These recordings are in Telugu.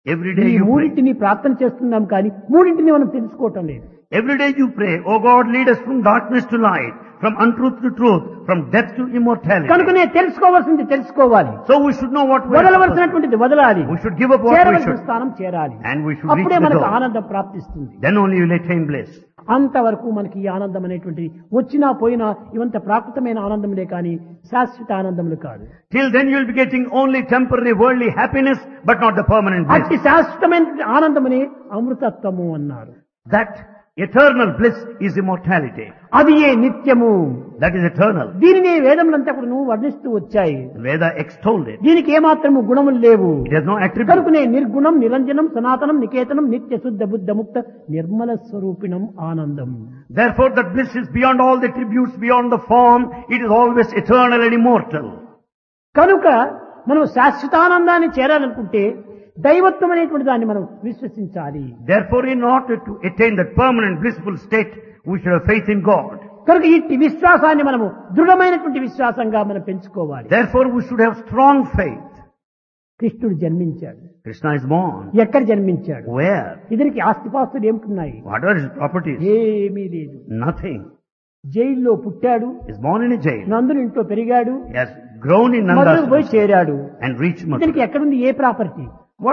Every day ఈ you pray. మూడింటిని ప్రార్థన చేస్తున్నాం కానీ మూడింటిని మనం తెలుసుకోవటం లేదు. Every day you pray, oh God, lead us from darkness to light, from untruth to truth, from death to immortality. కనుకనే తెలుసుకోవాల్సింది తెలుసుకోవాలి, So we should know what we are supposed to do. వదలవలసినటువంటిది వదలాలి, We should give up what we చేరవలసిన should. స్థానం చేరాలి. And we should reach అప్పుడే the మనకు goal. ఆనందం ప్రాప్తిస్తుంది. Then only you will attain bliss. అంతవరకు మనకి ఈ ఆనందం అనేటువంటిది వచ్చినా పోయినా ఇవంత ప్రాకృతమైన ఆనందములే కానీ శాశ్వత ఆనందములు కాదు. Till then you will be getting only temporary worldly happiness, but not the permanent bliss. అట్టి శాశ్వతమైన ఆనందముని అమృతత్వము అన్నారు. That eternal bliss is immortality. అది ఏ నిత్యము. That is eternal. దీనిని వేదములంతా కూడా నువ్వు వర్ణిస్తూ వచ్చాయి. Veda extolled it. దీనికి ఏమాత్రము గుణములు లేవు. It has no attribute. కనుకనే నిర్గుణం నిరంజనం సనాతనం నికేతనం నిత్య శుద్ధ బుద్ధ ముక్త నిర్మల స్వరూపిణం ఆనందం. Therefore that bliss is beyond all the attributes, beyond the form. It is always eternal and immortal. కనుక మనం శాశ్వతానందాన్ని చేరాలనుకుంటే దైవత్వం అనేటువంటి దాన్ని మనం విశ్వసించాలి. Therefore, in order to attain that permanent blissful state, we should have faith in God. కనుక ఈ విశ్వాసాన్ని మనము దృఢమైనటువంటి విశ్వాసంగా మనం పెంచుకోవాలి. Therefore, we should have strong faith. కృష్ణుడు జన్మించాడు. Krishna is born. ఎక్కడ జన్మించాడు? Where? ఇతనికి ఆస్తిపాస్తులు ఏమిటున్నాయి? What are his properties? ఏమీ లేదు. Nothing. జైల్లో పుట్టాడు, He is born in a jail. నందుని ఇంట్లో పెరిగాడు, He has grown in మధురకు పోయి Nanda's చేరాడు. and reached ఇతనికి Mathura. ఎక్కడుంది ఏ property?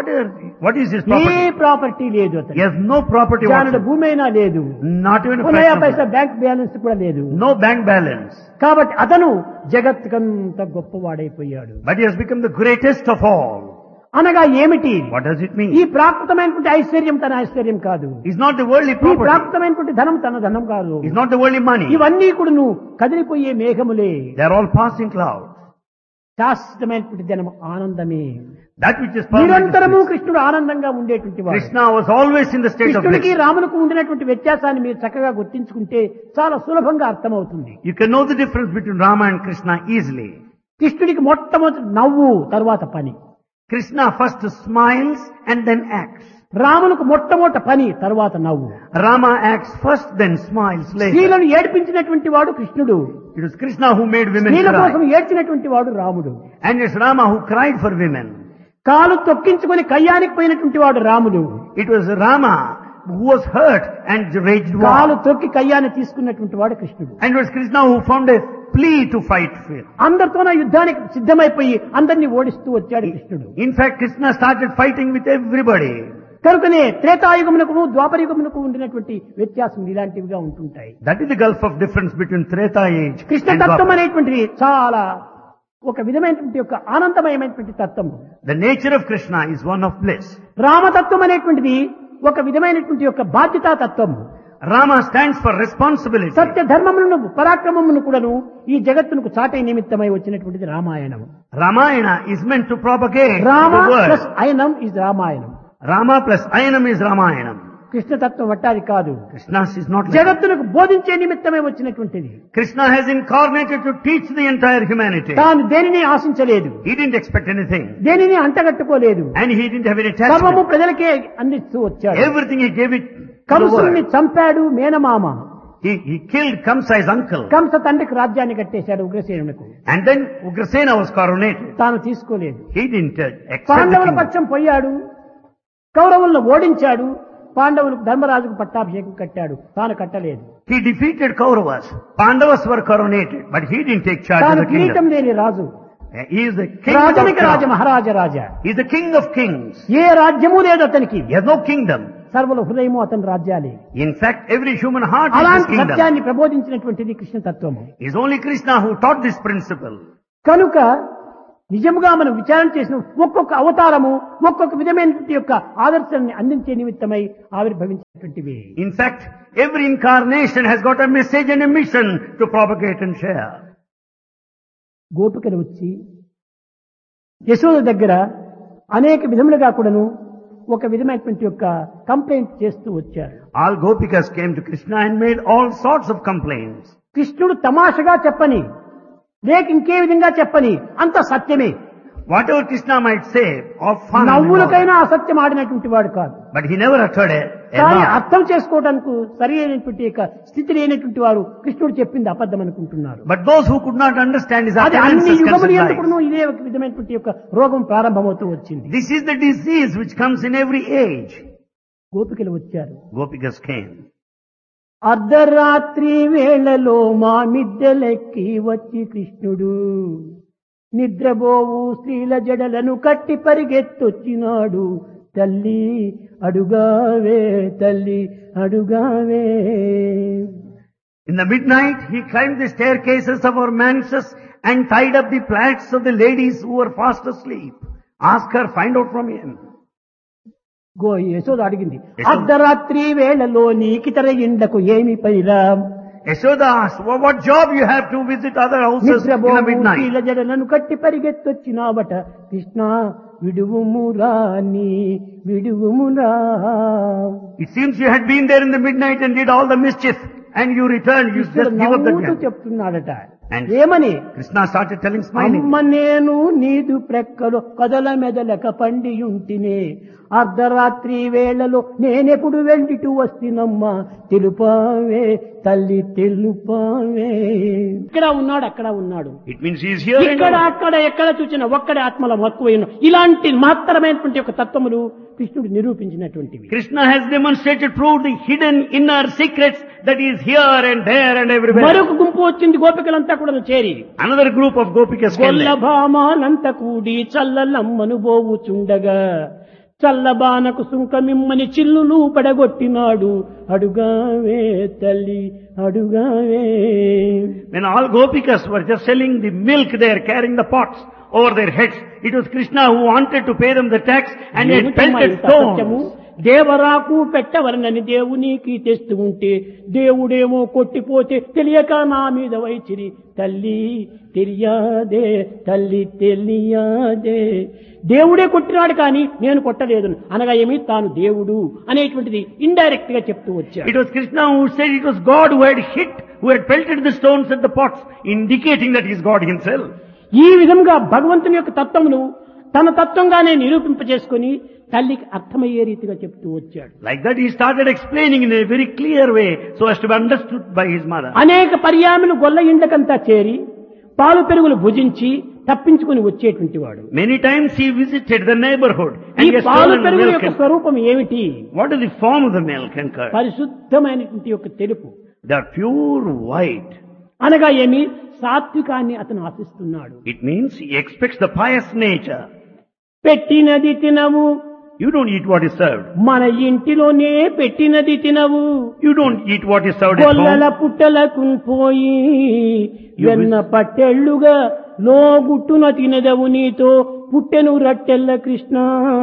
What is his A property? Property లేదు He అతను. has no property జానుడు whatsoever. భూమి అయినా లేదు, Not even a నయా fraction of Paisa it. Bank balance కూడా లేదు. No bank balance. కాబట్టి అతను జగత్తుకంత గొప్పవాడైపోయాడు. But he has become the greatest of all. అనగా ఏమిటి? What does it ఈ mean? ప్రాకృతమైనటువంటి ఐశ్వర్యం తన ఐశ్వర్యం కాదు, He's not the worldly ఈ property. ప్రాకృతమైనటువంటి ధనం తన ధనం కాదు. He's not the worldly money. ఇవన్నీ కూడా నువ్వు కదిలిపోయే మేఘములే. They are all passing clouds. శాశ్వతమైనటువంటి ధనం ఆనందమే. That which is permanent. నిరంతరము is bliss. కృష్ణుడు ఆనందంగా ఉండేటువంటి వాడు. Krishna was always in the state of కృష్ణుడికి bliss. రాములకు ఉండినటువంటి వ్యత్యాసాన్ని మీరు చక్కగా గుర్తించుకుంటే చాలా సులభంగా అర్థమవుతుంది. You can know the difference between Rama and Krishna easily. కృష్ణుడికి మొట్టమొదటి నవ్వు, తర్వాత పని. Krishna first smiles and then acts. రాములకు మొట్టమొదటి పని, తర్వాత నవ్వు. Rama acts first, then smiles later. స్త్రీలను ఏడిపించినటువంటి వాడు కృష్ణుడు, It was Krishna who made women స్త్రీల కోసం cry. ఏడ్చినటువంటి వాడు రాముడు. And it's Rama who cried for women. కాలు తొక్కించుకొని కయ్యానికి పోయినటువంటి వాడు రాముడు. It was Rama who was hurt and raged కాలు war. తొక్కి కయ్యాన్ని తీసుకున్నటువంటి వాడు కృష్ణుడు. And it was Krishna who found a plea to fight with. అందరితోన యుద్ధానికి సిద్ధమైపోయి అందరినీ ఓడిస్తూ వచ్చాడు కృష్ణుడు. In fact, Krishna started fighting with everybody. కనుకనే త్రేతాయుగమునకు ద్వాపరయుగమునకు ఉండినటువంటి వ్యత్యాసం ఇలాంటివిగా ఉంటుంటాయి. That is the gulf of difference between Treta age Krishna and తత్వం Dwapara. అనేటువంటిది చాలా ఒక విధమైనటువంటి యొక్క ఆనందమయమైనటువంటి తత్వం. The nature of Krishna is one of bliss. రామతత్వం అనేటువంటిది ఒక విధమైనటువంటి యొక్క బాధ్యతా తత్వం. Rama stands for responsibility. సత్య ధర్మములను పరాక్రమమును కూడాను ఈ జగత్తునకు చాటే నిమిత్తమై వచ్చినటువంటిది Ramayanam. Ramayana is meant to propagate Rama the word. Plus అయనం is Ramayanam. Rama plus Ayanam is Ramayanam. కృష్ణతత్వం వట్టాది కాదు, Krishna's is not like that. జగత్తునకు బోధించే నిమిత్తమే వచ్చినటువంటిది. Krishna has incarnated to teach the entire humanity. తాను దేనిని ఆశించలేదు, He didn't expect anything. దేనిని అంటగట్టుకోలేదు, And he didn't have any సర్వము attachment. ప్రజలకే అందిస్తూ వచ్చాడు. Everything he gave it to the కంసుని world. చంపాడు మేనమామ. He killed Kamsa's uncle. Kamsa తండ్రికి రాజ్యాన్ని కట్టేశాడు ఉగ్రసేనునకు. And then Ugrasena was coronated. తాను తీసుకోలేదు. He didn't accept the పాండవుల kingdom. పక్షం పోయాడు, కౌరవులను ఓడించాడు, పాండవులకు ధర్మరాజుకు పట్టాభిషేకం కట్టాడు, తాను కట్టలేదు. He defeated Kauravas. Pandavas were coronated, but he didn't take charge of తాను the కిరీటం kingdom. లేని రాజు, He is the king of రాజనికి Raja kings. Maharaja Raja. He is the king of kings. ఏ రాజ్యము లేదు అతనికి, He has no kingdom. సర్వల హృదయము అతని రాజ్యాలే. In fact, every human heart is his అలాంటి kingdom. సత్యాన్ని ప్రబోధించినటువంటిది కృష్ణ తత్వము. It is only Krishna who taught this principle. కనుక నిజముగా మనం విచారణ చేసిన ఒక్కొక్క అవతారము ఒక్కొక్క విధమైనటువంటి యొక్క ఆదర్శాన్ని అందించే నిమిత్తమై ఆవిర్భవించినటువంటివి. In fact, every incarnation has got a message and a mission to propagate and share. గోపికలు వచ్చి యశోద దగ్గర అనేక విధములుగా కూడాను ఒక విధమైనటువంటి యొక్క కంప్లైంట్ చేస్తూ వచ్చారు. All Gopikas came to Krishna and made all sorts of complaints. కృష్ణుడు తమాషగా చెప్పని, లేక ఇంకే విధంగా చెప్పని అంత సత్యమే. Whatever Krishna might say, or fun, and all, నవ్వులకైనా అసత్యం ఆడినటువంటి వాడు కాదు. but he never uttered a కానీ Eva. అర్థం చేసుకోవడానికి సరి అయినటువంటి యొక్క స్థితి లేనటువంటి వారు కృష్ణుడు చెప్పింది అబద్ధం అనుకుంటున్నారు. But those who could not understand his అది అన్ని utterances యుగములు considered ఎందుకును lies. ఇదే ఒక విధమైనటువంటి యొక్క రోగం ప్రారంభమవుతూ వచ్చింది. This is the disease which comes in every age. గోపికలు వచ్చారు. Gopikas came. అర్ధరాత్రి వేళలో మా మిద్దెలెక్కి వచ్చి కృష్ణుడు నిద్రబోవు స్త్రీల జడలను కట్టి పరిగెత్తొచ్చినాడు. తల్లి అడుగావే, తల్లి అడుగావే. In the midnight, he climbed the staircases of our manses and tied up the plaits of the ladies who were fast asleep. Ask her, find out from him. Yashoda అడిగింది, యశోద. అర్ధరాత్రి వేళలో నీకితర ఇండ్లకు ఏమి పైరా? Yashoda asked, what job you have to visit other houses in the midnight? స్త్రీల జడలను కట్టి పరిగెత్తొచ్చినావట. కృష్ణ విడువుమురా నీ విడువుమురా. It seems you had been there in the midnight and did all the mischief and you returned, you just give up the నవ్వుతూ gem. చెప్తున్నాడట. And ఏమని? Krishna started telling, smiling. అమ్మ నేను నీదు ప్రక్కలు కదల మెదలక పండియుంటినే. అర్ధరాత్రి వేళలో నేనెప్పుడు వెళ్ళిటూ వస్తున్నమ్మా. తెలుపావే తల్లి తెలుపావే. ఇక్కడ ఉన్నాడు, అక్కడ ఉన్నాడు. It means he is here and ఇక్కడ now. అక్కడ ఎక్కడ చూసినా ఒక్కడే ఆత్మల మక్కువైన ఇలాంటి మాత్రమైనటువంటి ఒక తత్వములు కృష్ణుడు నిరూపించినటువంటివి. Krishna has demonstrated, proved the hidden inner secrets that he is here and there and everywhere. మరొక గుంపు వచ్చింది, గోపికలంతా కూడా చేరి Another group of Gopikas came there. గొల్లభామానంత కూడి చల్లలమ్మను బోవుచుండగా చల్లబానకు సుంకమిమ్మని చిల్లులు పడగొట్టినాడు. అడుగావే తల్లి అడుగావే. When all Gopikas were just selling the milk there, carrying the pots over their heads, it was Krishna who wanted to pay them the tax and he had pelted stones. దేవరాకు పెట్టవలనని దేవునికి తెస్తూ ఉంటే దేవుడేమో కొట్టిపోతే తెలియక నా మీద వైచిరి. తల్లి తెలియాదే, తల్లి తెలియాదే. దేవుడే కొట్టినాడు కానీ నేను కొట్టలేదు అనగా ఏమి తాను దేవుడు అనేటువంటిది ఇండైరెక్ట్ గా చెప్తూ వచ్చాడు. It was Krishna who said it was God who had hit, who had pelted the stones at the pots, indicating that he is God himself. ఈ విధంగా భగవంతుని యొక్క తత్వమును తన తత్వంగానే నిరూపింపజేసుకుని తల్లికి అర్థమయ్యే రీతిగా చెప్తూ వచ్చాడు. Like that he started explaining in a very clear way so as to be understood by his mother. అనేక పర్యాములు గొల్ల ఇండ్లకంతా చేరి పాలు పెరుగులు భుజించి తప్పించుకుని వచ్చేటువంటి వాడు. Many times he visited the neighborhood and ఈ he has పాలు stolen పెరుగుల milk. యొక్క స్వరూపం ఏమిటి? What is the form of the milk and curd? పరిశుద్ధమైనటువంటి యొక్క తెలుపు. They are pure white. అనగా ఏమి? సాత్వికాన్ని అతను ఆశిస్తున్నాడు. It means he expects the pious nature. పెట్టినది తినవు, You don't eat what is served. మన ఇంటిలోనే పెట్టినది తినవు. You don't eat what is served at గొల్లల home. పుట్టలకు పోయి వెన్న పట్టెళ్ళుగా లోగుట్టున తినదవు నీతో పుట్టెను రట్టెల్ల Krishna.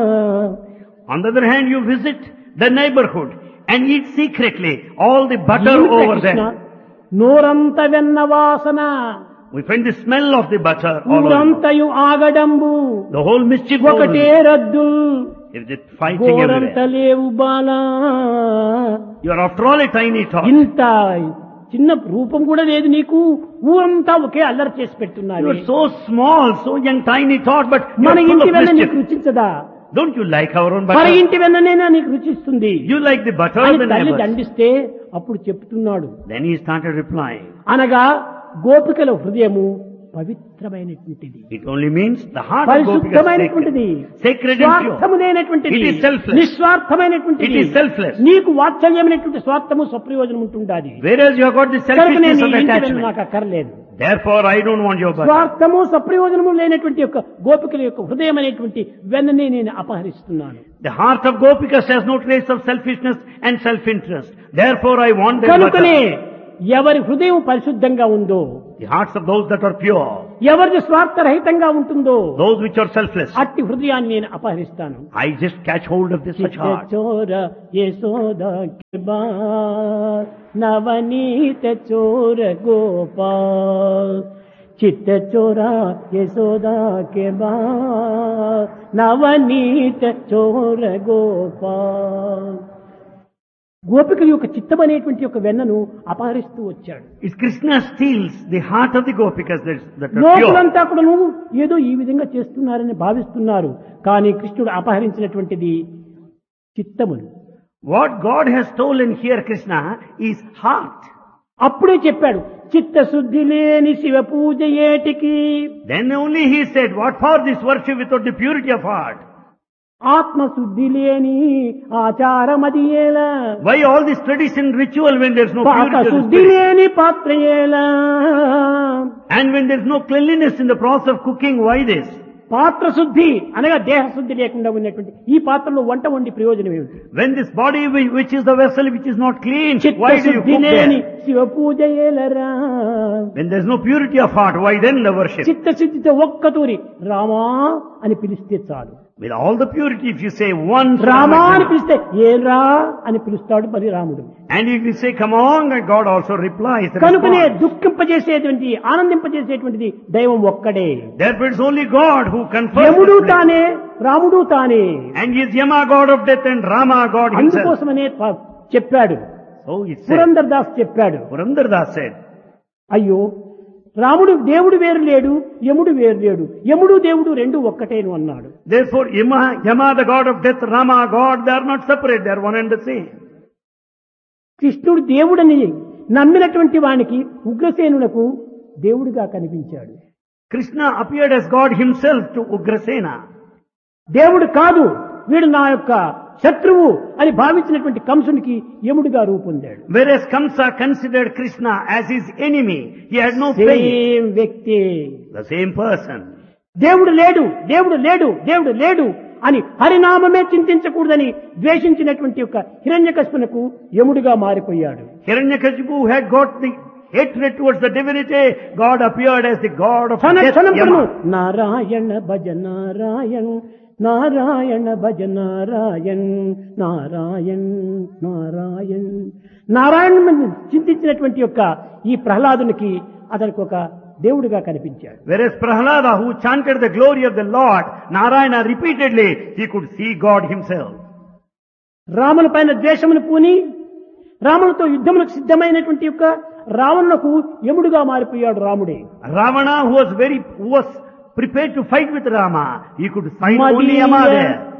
On the other hand, you visit the neighborhood and eat secretly all the butter over there. నోరంత వెన్న వాసన, We find the smell of the butter all over. ఊరంతయు ఆగడంబు, The whole mischief ఒకటే over. రద్దు There is fighting గోరంత everywhere. లేవు Bala. You are after all a tiny tot. ఇంత చిన్న రూపం కూడా లేదు నీకు, ఊరంతా ఒకే అల్లరి చేసి You పెట్టున్నారు. are so small, so young, tiny tot, but you మన are full ఇంటి of వెన్న నీకు mischief. రుచించదా? Don't you like our own మన butter? ఇంటి వెన్ననేనా నీకు రుచిస్తుంది You like the butter అని of the తల్లి neighbors. దండిస్తే అప్పుడు చెప్తున్నాడు. Then he started replying. అనగా గోపికల హృదయము పవిత్రమైనటువంటిది, It only means the heart of Gopikas is పరిశుద్ధమైనటువంటిది, sacred. Sacred and pure. స్వార్థము లేనటువంటిది, It is selfless. నిస్వార్థమైనటువంటిది. It is selfless. నీకు వాత్సల్యమైనటువంటి స్వార్థము స్వప్రయోజనం ఉంటుండాలి. Whereas you have got the కనుక selfishness నేను of ఈ ఇంటి వెన్న attachment. నాకు అక్కర్లేదు. Therefore, I don't want your butter. స్వార్థము సప్రయోజనము లేనటువంటి యొక్క గోపికల యొక్క హృదయం అనేటువంటి వెన్ననే నేను అపహరిస్తున్నాను. The heart of Gopikas has no trace of selfishness and self-interest. Therefore, I want their కనుకనే butter. ఎవరి హృదయం పరిశుద్ధంగా ఉందో, The hearts of those that are pure, ఎవరిది స్వార్థరహితంగా ఉంటుందో those which are selfless, అట్టి హృదయాన్ని నేను అపహరిస్తాను. I just catch hold of this such heart. చోర యశోదా కే బాల్ నవనీత చోర గోపాల్, చిత్త చోరా యశోదా కే బాల్ నవనీత చోర గోపాల్. గోపికల యొక్క చిత్తం అనేటువంటి యొక్క వెన్నను అపహరిస్తూ వచ్చాడు. It's Krishna steals the heart of the Gopikas that are pure. లోకులంతా కూడా నువ్వు ఏదో ఈ విధంగా చేస్తున్నారని భావిస్తున్నారు, కానీ కృష్ణుడు అపహరించినటువంటిది చిత్తమును. What God has stolen here, Krishna, is heart. అప్పుడే చెప్పాడు చిత్తశుద్ధి లేని శివ పూజ ఏటికి. Then only he said, what for this worship without the purity of heart? ఆత్మశుద్ధి లేని ఆచారమది ఏలా. Why all this tradition ritual when there is no పాక purity of the శుద్ధి spirit? లేని పాత్ర ఏలా. And when there is no cleanliness in the process of cooking, why this? పాత్ర శుద్ధి అనగా దేహ శుద్ధి లేకుండా ఉన్నటువంటి ఈ పాత్రలో వంట వండి ప్రయోజనం ఏమిటి? When this body which is the vessel which is not clean, why do you చిత్తశుద్ధి cook లేని there? Shiva puja ఏలరా. When there is no purity of heart, why then the worship? చిత్తశుద్ధితో ఒక్కతూరి రామా అని పిలిస్తే చాలు. With all the purity, if you say once, Rama అని పిలిస్తే ఏరా అని పిలుస్తాడు మరి రాముడు. and if you say come on, and God also replies. కనుకనే దుఃఖింపజేసేటువంటి ఆనందింపజేసేటువంటిది దైవం ఒక్కడే. Therefore it's only God who confers. యముడు the bliss. తానే రాముడు తానే. And he is Yama, God of death, and Rama, God himself. అందుకోసమనే చెప్పాడు, So it said. Purandar Das చెప్పాడు, Purandar Das said, అయ్యో రాముడు దేవుడు వేరు లేడు, యముడు వేరు లేడు, యముడు దేవుడు రెండు ఒక్కటేను అన్నాడు. therefore Yama, the God of death, Rama, God, they are not separate, they are one and the same. కృష్ణుడు దేవుడని నమ్మినటువంటి వానికి ఉగ్రసేనులకు దేవుడిగా కనిపించాడు. Krishna appeared as God himself to Ugrasena. దేవుడు కాదు వీడు నా యొక్క శత్రువు అని భావించినటువంటి కంసునికి యముడిగా రూపొందాడు. Whereas Kamsa considered Krishna as his enemy, he had no faith. Same వ్యక్తి. The same person. దేవుడు లేడు, దేవుడు లేడు, దేవుడు లేడు అని హరినామమే చింతించకూడదని ద్వేషించినటువంటి యొక్క హిరణ్యకశిపునకు యముడిగా మారిపోయాడు. Hiranyakashipu had got the hatred towards the divinity. God appeared as the God of death, Kshana Kshanam Yama. Narayana భజ నారాయణ్, నారాయణ భజ నారాయణ్, నారాయణ్ నారాయణ్ నారాయణ చింతించినటువంటి యొక్క ఈ ప్రహ్లాదునికి అతనికి ఒక దేవుడిగా కనిపించాడు. Whereas Prahlada, who chanted the glory of the Lord, Narayana repeatedly, he could see God himself. రాముల పైన ద్వేషమును పూని రాములతో యుద్ధములకు సిద్ధమైనటువంటి యొక్క రావణులకు యముడుగా మారిపోయాడు రాముడే. Ravana, who was prepared to fight with Rama, he could find only Yama there.